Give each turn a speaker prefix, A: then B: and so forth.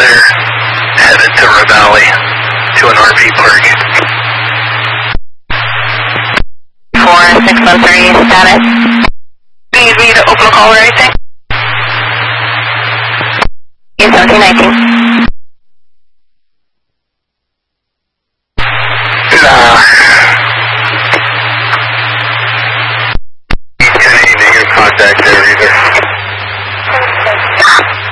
A: they're headed to Ravalli to an RV park.
B: 4613, status.
C: Do you need me to open a call or anything?
B: Yes, 1719.